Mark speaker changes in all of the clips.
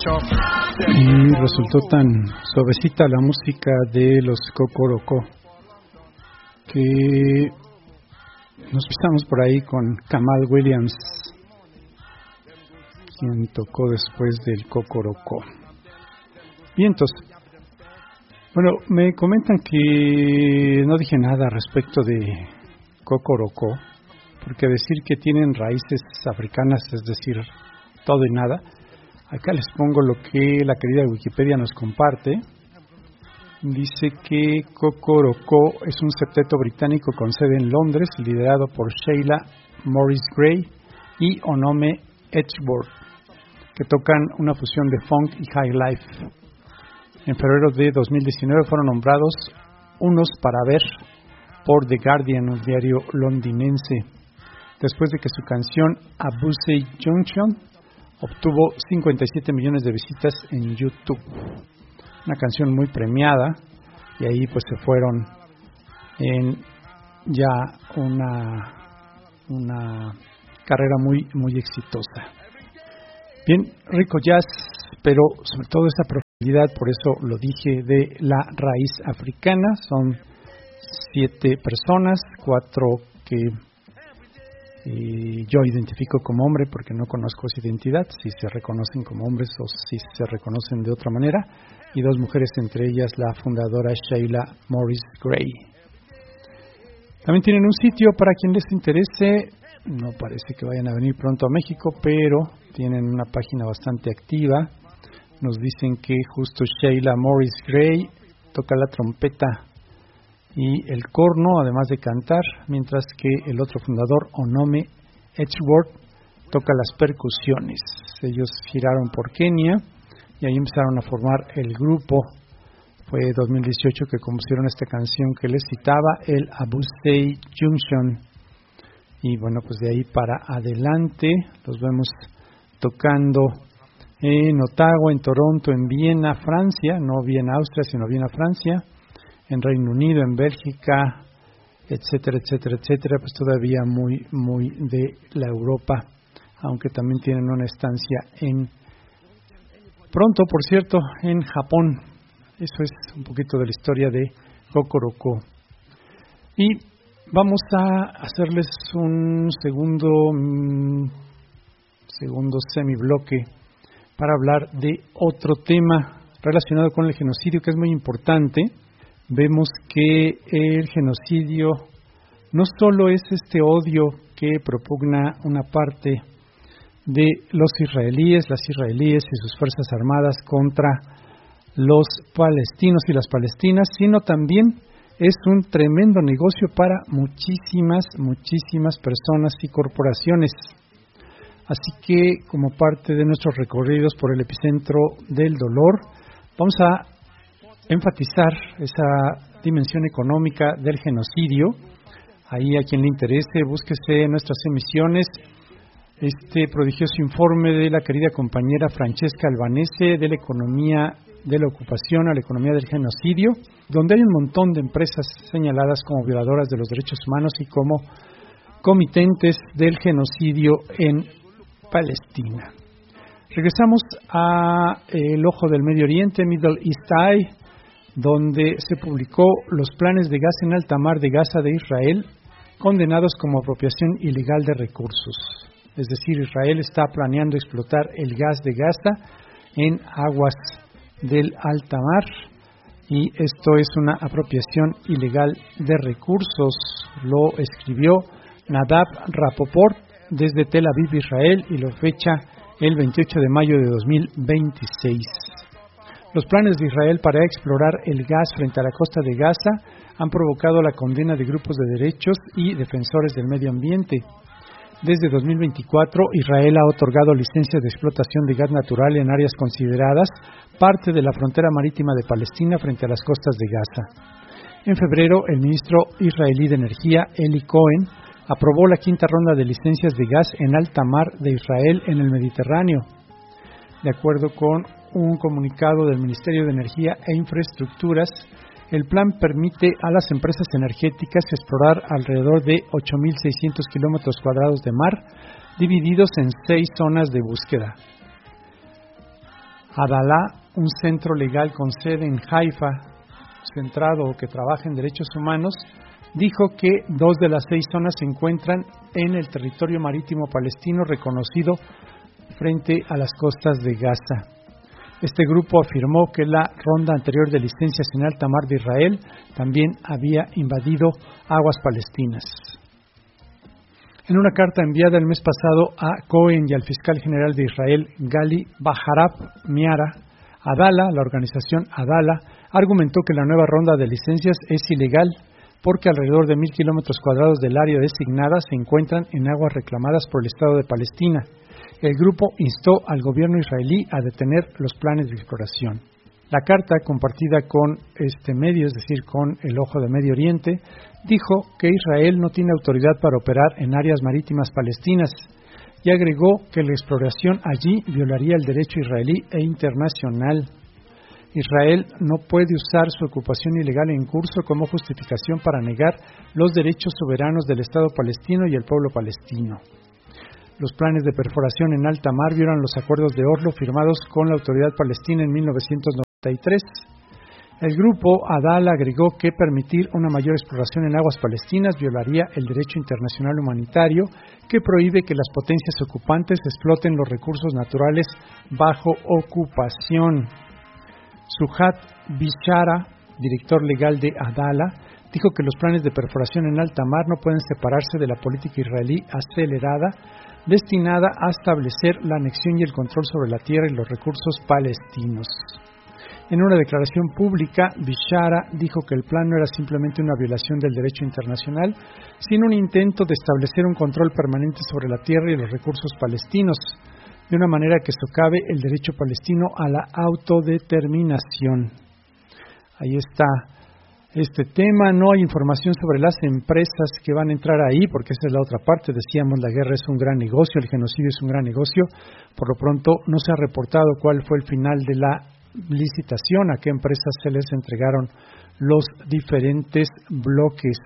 Speaker 1: Y resultó tan suavecita la música de los Cocorocó que nos pisamos por ahí con Kamal Williams, quien tocó después del Cocorocó. Vientos. Bueno, me comentan que no dije nada respecto de Cocorocó, porque decir que tienen raíces africanas, es decir, todo y nada. Acá les pongo lo que la querida Wikipedia nos comparte. Dice que Cocorocó es un septeto británico con sede en Londres, liderado por Sheila Morris Gray y Onome Edgeworth, que tocan una fusión de funk y high life. En febrero de 2019 fueron nombrados unos para ver por The Guardian, un diario londinense, después de que su canción Abuse Junction obtuvo 57 millones de visitas en YouTube. Una canción muy premiada, y ahí pues se fueron en ya una carrera muy exitosa. Bien, rico jazz, pero sobre todo esa profundidad, por eso lo dije, de la raíz africana. Son 7 personas, 4 que yo identifico como hombre porque no conozco su identidad, si se reconocen como hombres o si se reconocen de otra manera, y 2 mujeres, entre ellas la fundadora Sheila Morris Gray. También tienen un sitio para quien les interese. No parece que vayan a venir pronto a México, pero tienen una página bastante activa. Nos dicen que justo Sheila Morris Gray toca la trompeta y el corno, además de cantar, mientras que el otro fundador, Onome Edgeworth, toca las percusiones. Ellos giraron por Kenia y ahí empezaron a formar el grupo. Fue 2018 que compusieron esta canción que les citaba, el Abuse Junction. Y bueno, pues de ahí para adelante los vemos tocando en Ottawa, en Toronto, en Viena, Francia, no Viena, Austria, sino Viena, Francia, en Reino Unido, en Bélgica, etcétera, etcétera, etcétera, pues todavía muy de la Europa, aunque también tienen una estancia pronto, por cierto, en Japón. Eso es un poquito de la historia de Cocorocó. Y vamos a hacerles un segundo semibloque para hablar de otro tema relacionado con el genocidio, que es muy importante. Vemos que el genocidio no solo es este odio que propugna una parte de los israelíes, las israelíes y sus fuerzas armadas contra los palestinos y las palestinas, sino también es un tremendo negocio para muchísimas personas y corporaciones. Así que, como parte de nuestros recorridos por el epicentro del dolor, vamos a enfatizar esa dimensión económica del genocidio. Ahí, a quien le interese, búsquese en nuestras emisiones este prodigioso informe de la querida compañera Francesca Albanese de la economía de la ocupación a la economía del genocidio, donde hay un montón de empresas señaladas como violadoras de los derechos humanos y como comitentes del genocidio en Palestina. Regresamos a el ojo del Medio Oriente, Middle East Eye, donde se publicó los planes de gas en alta mar de Gaza de Israel, condenados como apropiación ilegal de recursos. Es decir, Israel está planeando explotar el gas de Gaza en aguas del alta mar, y esto es una apropiación ilegal de recursos. Lo escribió Nadav Rapoport desde Tel Aviv, Israel, y lo fecha el 28 de mayo de 2026. Los planes de Israel para explorar el gas frente a la costa de Gaza han provocado la condena de grupos de derechos y defensores del medio ambiente. Desde 2024, Israel ha otorgado licencias de explotación de gas natural en áreas consideradas parte de la frontera marítima de Palestina frente a las costas de Gaza. En febrero, el ministro israelí de Energía, Eli Cohen, aprobó la 5ª ronda de licencias de gas en alta mar de Israel en el Mediterráneo. De acuerdo con un comunicado del Ministerio de Energía e Infraestructuras, el plan permite a las empresas energéticas explorar alrededor de 8.600 kilómetros cuadrados de mar, divididos en 6 zonas de búsqueda. Adalá, un centro legal con sede en Haifa, centrado o que trabaja en derechos humanos, dijo que 2 de las 6 zonas se encuentran en el territorio marítimo palestino reconocido frente a las costas de Gaza. Este grupo afirmó que la ronda anterior de licencias en alta mar de Israel también había invadido aguas palestinas. En una carta enviada el mes pasado a Cohen y al fiscal general de Israel, Gali Baharab Miara, Adala, la organización Adala, argumentó que la nueva ronda de licencias es ilegal porque alrededor de 1,000 kilómetros cuadrados del área designada se encuentran en aguas reclamadas por el Estado de Palestina. El grupo instó al gobierno israelí a detener los planes de exploración. La carta, compartida con este medio, es decir, con el Ojo de Medio Oriente, dijo que Israel no tiene autoridad para operar en áreas marítimas palestinas y agregó que la exploración allí violaría el derecho israelí e internacional. Israel no puede usar su ocupación ilegal en curso como justificación para negar los derechos soberanos del Estado palestino y el pueblo palestino. Los planes de perforación en alta mar violan los acuerdos de Oslo firmados con la autoridad palestina en 1993. El grupo Adala agregó que permitir una mayor exploración en aguas palestinas violaría el derecho internacional humanitario que prohíbe que las potencias ocupantes exploten los recursos naturales bajo ocupación. Suhat Bishara, director legal de Adala, dijo que los planes de perforación en alta mar no pueden separarse de la política israelí acelerada destinada a establecer la anexión y el control sobre la tierra y los recursos palestinos. En una declaración pública, Bishara dijo que el plan no era simplemente una violación del derecho internacional, sino un intento de establecer un control permanente sobre la tierra y los recursos palestinos, de una manera que socave el derecho palestino a la autodeterminación. Ahí está este tema. No hay información sobre las empresas que van a entrar ahí, porque esa es la otra parte. Decíamos, la guerra es un gran negocio, el genocidio es un gran negocio. Por lo pronto, no se ha reportado cuál fue el final de la licitación, a qué empresas se les entregaron los diferentes bloques.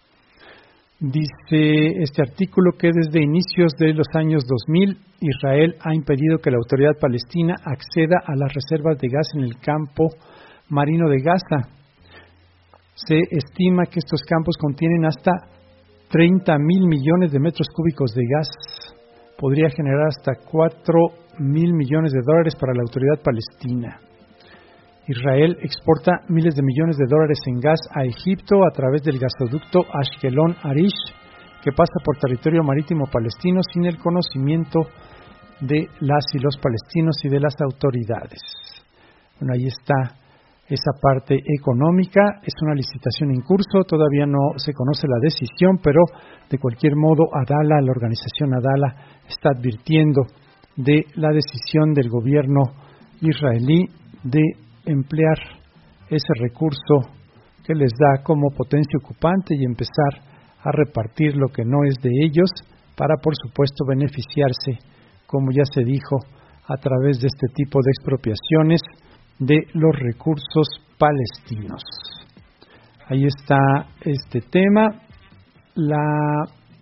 Speaker 1: Dice este artículo que desde inicios de los años 2000, Israel ha impedido que la autoridad palestina acceda a las reservas de gas en el campo marino de Gaza. Se estima que estos campos contienen hasta 30,000 millones de metros cúbicos de gas. Podría generar hasta 4,000 millones de dólares para la autoridad palestina. Israel exporta miles de millones de dólares en gas a Egipto a través del gasoducto Ashkelon-Arish, que pasa por territorio marítimo palestino sin el conocimiento de las y los palestinos y de las autoridades. Bueno, ahí está esa parte económica. Es una licitación en curso, todavía no se conoce la decisión, pero de cualquier modo Adala, la organización Adala, está advirtiendo de la decisión del gobierno israelí de emplear ese recurso que les da como potencia ocupante y empezar a repartir lo que no es de ellos para, por supuesto, beneficiarse, como ya se dijo, a través de este tipo de expropiaciones de los recursos palestinos. Ahí está este tema. La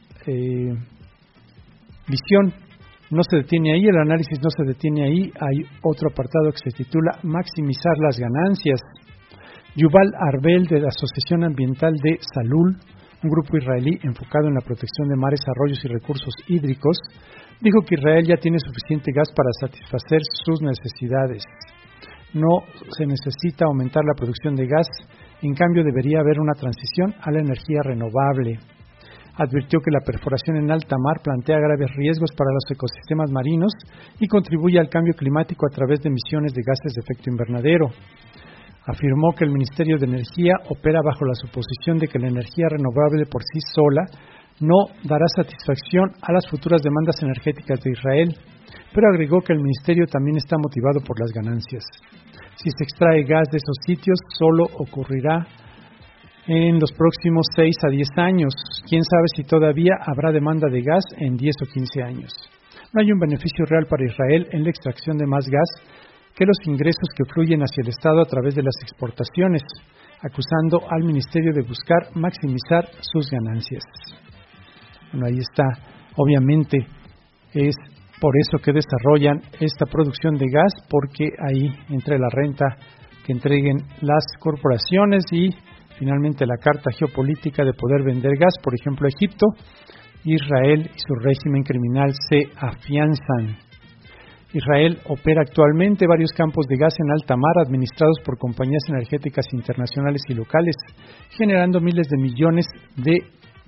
Speaker 1: visión no se detiene ahí, el análisis no se detiene ahí. Hay otro apartado que se titula Maximizar las ganancias. Yuval Arbel, de la Asociación Ambiental de Salul, un grupo israelí enfocado en la protección de mares, arroyos y recursos hídricos, dijo que Israel ya tiene suficiente gas para satisfacer sus necesidades. No se necesita aumentar la producción de gas, en cambio debería haber una transición a la energía renovable. Advirtió que la perforación en alta mar plantea graves riesgos para los ecosistemas marinos y contribuye al cambio climático a través de emisiones de gases de efecto invernadero. Afirmó que el Ministerio de Energía opera bajo la suposición de que la energía renovable por sí sola no dará satisfacción a las futuras demandas energéticas de Israel, pero agregó que el ministerio también está motivado por las ganancias. Si se extrae gas de esos sitios, solo ocurrirá en los próximos 6 a 10 años. ¿Quién sabe si todavía habrá demanda de gas en 10 o 15 años? No hay un beneficio real para Israel en la extracción de más gas que los ingresos que fluyen hacia el Estado a través de las exportaciones, acusando al ministerio de buscar maximizar sus ganancias. Bueno, ahí está. Obviamente es por eso que desarrollan esta producción de gas, porque ahí entre la renta que entreguen las corporaciones y finalmente la carta geopolítica de poder vender gas, por ejemplo, a Egipto, Israel y su régimen criminal se afianzan. Israel opera actualmente varios campos de gas en alta mar administrados por compañías energéticas internacionales y locales, generando miles de millones de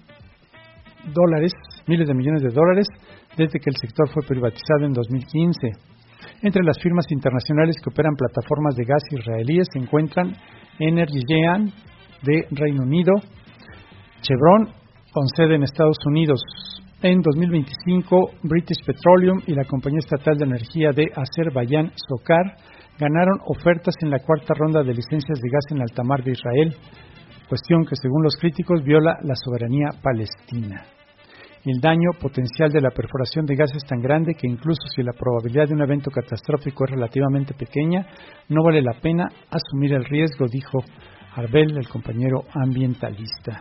Speaker 1: dólares desde que el sector fue privatizado en 2015. Entre las firmas internacionales que operan plataformas de gas israelíes se encuentran Energean de Reino Unido, Chevron, con sede en Estados Unidos. En 2025, British Petroleum y la compañía estatal de energía de Azerbaiyán, SOCAR, ganaron ofertas en la cuarta ronda de licencias de gas en alta mar de Israel, cuestión que según los críticos viola la soberanía palestina. El daño potencial de la perforación de gas es tan grande que incluso si la probabilidad de un evento catastrófico es relativamente pequeña, no vale la pena asumir el riesgo, dijo Arbel, el compañero ambientalista.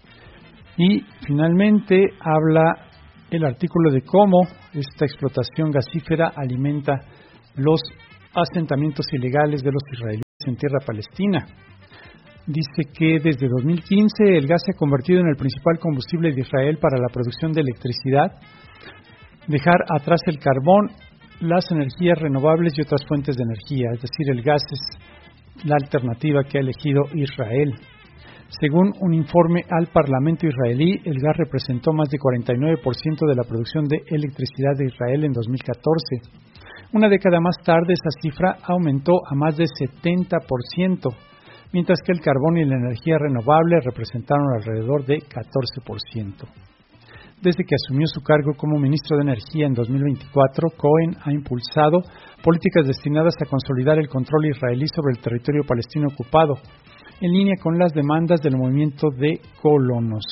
Speaker 1: Y finalmente habla el artículo de cómo esta explotación gasífera alimenta los asentamientos ilegales de los israelíes en tierra palestina. Dice que desde 2015 el gas se ha convertido en el principal combustible de Israel para la producción de electricidad, dejar atrás el carbón, las energías renovables y otras fuentes de energía, es decir, el gas es la alternativa que ha elegido Israel. Según un informe al Parlamento israelí, el gas representó más de 49% de la producción de electricidad de Israel en 2014. Una década más tarde, esa cifra aumentó a más de 70%, mientras que el carbón y la energía renovable representaron alrededor de 14%. Desde que asumió su cargo como ministro de Energía en 2024, Cohen ha impulsado políticas destinadas a consolidar el control israelí sobre el territorio palestino ocupado, en línea con las demandas del movimiento de colonos.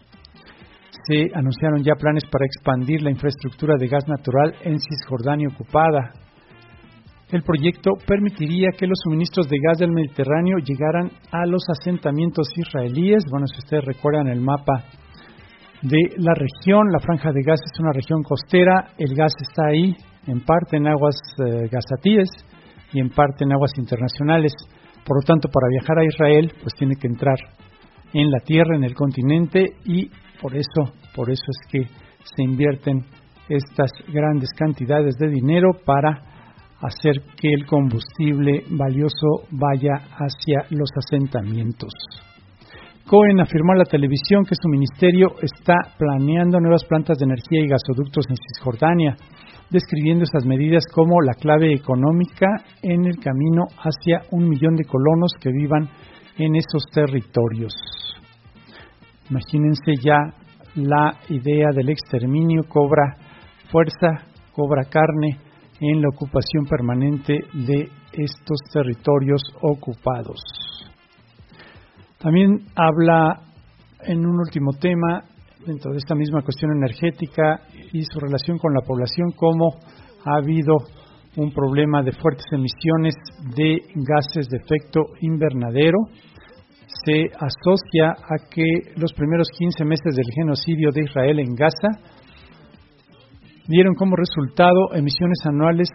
Speaker 1: Se anunciaron ya planes para expandir la infraestructura de gas natural en Cisjordania ocupada. El proyecto permitiría que los suministros de gas del Mediterráneo llegaran a los asentamientos israelíes. Bueno, si ustedes recuerdan el mapa de la región, la Franja de Gaza es una región costera, el gas está ahí, en parte en aguas gazatíes y en parte en aguas internacionales. Por lo tanto, para viajar a Israel, pues tiene que entrar en la tierra, en el continente, y por eso es que se invierten estas grandes cantidades de dinero para hacer que el combustible valioso vaya hacia los asentamientos. Cohen afirmó a la televisión que su ministerio está planeando nuevas plantas de energía y gasoductos en Cisjordania, describiendo esas medidas como la clave económica en el camino hacia 1 millón de colonos que vivan en esos territorios. Imagínense ya la idea del exterminio cobra fuerza, cobra carne en la ocupación permanente de estos territorios ocupados. También habla en un último tema, dentro de esta misma cuestión energética y su relación con la población, cómo ha habido un problema de fuertes emisiones de gases de efecto invernadero. Se asocia a que los primeros 15 meses del genocidio de Israel en Gaza dieron como resultado emisiones anuales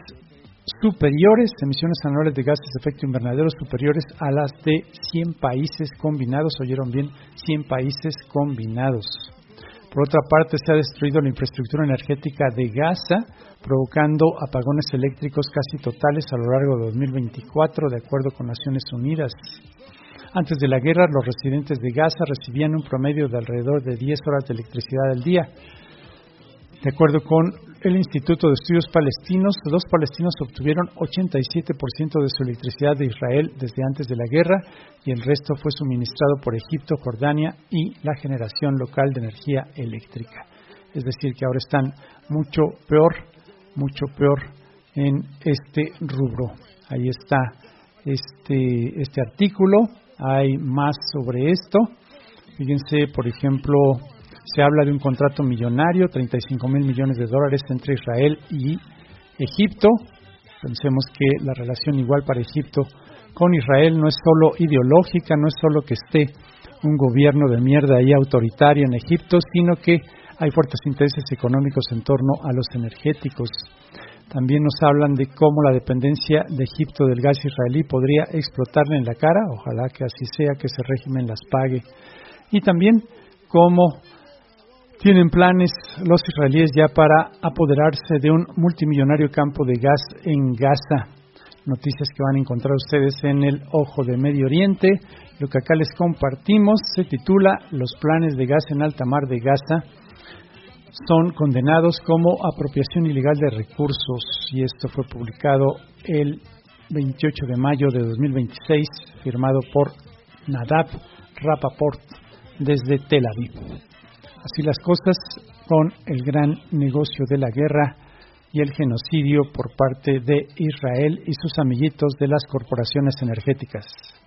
Speaker 1: de gases de efecto invernadero superiores a las de 100 países combinados. Oyeron bien, 100 países combinados. Por otra parte, se ha destruido la infraestructura energética de Gaza, provocando apagones eléctricos casi totales a lo largo de 2024, de acuerdo con Naciones Unidas. Antes de la guerra, los residentes de Gaza recibían un promedio de alrededor de 10 horas de electricidad al día. De acuerdo con el Instituto de Estudios Palestinos, los palestinos obtuvieron 87% de su electricidad de Israel desde antes de la guerra y el resto fue suministrado por Egipto, Jordania y la generación local de energía eléctrica. Es decir, que ahora están mucho peor en este rubro. Ahí está este artículo, hay más sobre esto. Fíjense, por ejemplo, se habla de un contrato millonario, $35,000 millones entre Israel y Egipto. Pensemos que la relación igual para Egipto con Israel no es solo ideológica, no es solo que esté un gobierno de mierda ahí autoritario en Egipto, sino que hay fuertes intereses económicos en torno a los energéticos. También nos hablan de cómo la dependencia de Egipto del gas israelí podría explotarle en la cara, ojalá que así sea, que ese régimen las pague. Y también cómo tienen planes los israelíes ya para apoderarse de un multimillonario campo de gas en Gaza. Noticias que van a encontrar ustedes en el Ojo de Medio Oriente. Lo que acá les compartimos se titula Los planes de gas en alta mar de Gaza son condenados como apropiación ilegal de recursos, y esto fue publicado el 28 de mayo de 2026, firmado por Nadav Rapaport desde Tel Aviv. Así las cosas con el gran negocio de la guerra y el genocidio por parte de Israel y sus amiguitos de las corporaciones energéticas.